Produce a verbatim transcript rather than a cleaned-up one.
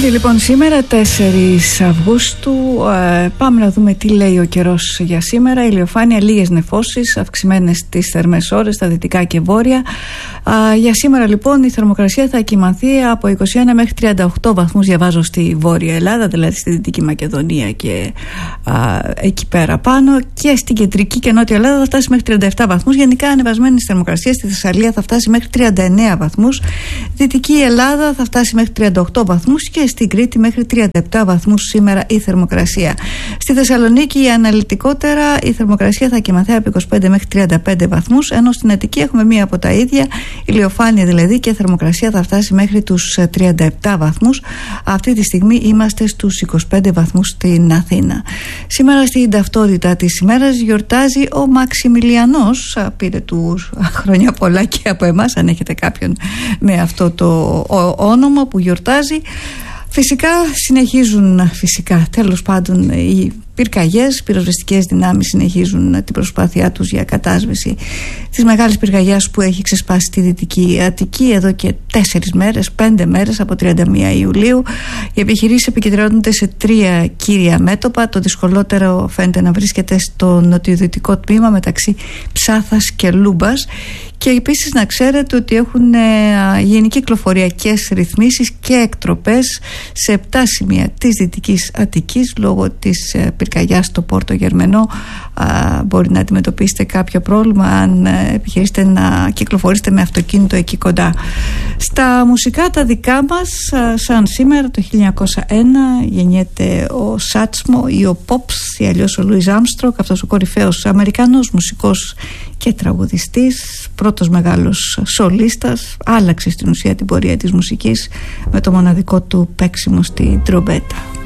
Και λοιπόν σήμερα τέσσερις Αυγούστου ε, πάμε να δούμε τι λέει ο καιρός για σήμερα. Ηλιοφάνεια, λίγες νεφώσεις, αυξημένες τις θερμές ώρες στα δυτικά και βόρεια. Ε, για σήμερα λοιπόν η θερμοκρασία θα κυμανθεί από είκοσι ένα μέχρι τριάντα οκτώ βαθμούς, διαβάζω, στη Βόρεια Ελλάδα, δηλαδή στη Δυτική Μακεδονία και ε, εκεί πέρα πάνω, και στην Κεντρική και Νότια Ελλάδα θα φτάσει μέχρι τριάντα επτά βαθμούς. Γενικά ανεβασμένες θερμοκρασίες. Στη Θεσσαλία θα φτάσει μέχρι τριάντα εννέα βαθμούς, Δυτική Ελλάδα θα φτάσει μέχρι τριάντα οκτώ βαθμούς και στην Κρήτη μέχρι τριάντα επτά βαθμούς σήμερα η θερμοκρασία. Στη Θεσσαλονίκη αναλυτικότερα η θερμοκρασία θα κυμανθεί από είκοσι πέντε μέχρι τριάντα πέντε βαθμούς, ενώ στην Αττική έχουμε μία από τα ίδια, ηλιοφάνεια δηλαδή, και η θερμοκρασία θα φτάσει μέχρι τους τριάντα επτά βαθμούς. Αυτή τη στιγμή είμαστε στους είκοσι πέντε βαθμούς στην Αθήνα. Σήμερα στην ταυτότητα της ημέρας γιορτάζει ο Μαξιμιλιανός. Πήρε του χρόνια πολλά και από εμάς, αν έχετε κάποιον με αυτό το όνομα που γιορτάζει. Φυσικά συνεχίζουν, φυσικά τέλος πάντων, οι πυρκαγιές, πυροσβεστικές δυνάμεις συνεχίζουν την προσπάθειά τους για κατάσβεση της μεγάλης πυρκαγιάς που έχει ξεσπάσει στη Δυτική Αττική εδώ και τέσσερις μέρες, πέντε μέρες, από τριάντα μία Ιουλίου. Οι επιχειρήσεις επικεντρώνονται σε τρία κύρια μέτωπα. Το δυσκολότερο φαίνεται να βρίσκεται στο νοτιοδυτικό τμήμα μεταξύ Ψάθας και Λούμπας. Και επίσης να ξέρετε ότι έχουν ε, γίνει κυκλοφοριακές ρυθμίσεις και εκτροπές σε επτά σημεία της Δυτικής Αττικής λόγω της ε, πυρκαγιάς στο Πόρτο Γερμενό. Α, μπορεί να αντιμετωπίσετε κάποιο πρόβλημα αν ε, επιχειρήσετε να κυκλοφορήσετε με αυτοκίνητο εκεί κοντά. Στα μουσικά τα δικά μας, α, σαν σήμερα το χίλια εννιακόσια ένα γεννιέται ο Σάτσμο ή ο Pops ή αλλιώς ο Λουίς Άμστρονγκ, αυτός ο κορυφαίος Αμερικανός μουσικός και τραγουδιστής, πρώτος μεγάλος σολίστας, άλλαξε στην ουσία την πορεία της μουσικής με το μοναδικό του παίξιμο στη τρομπέτα.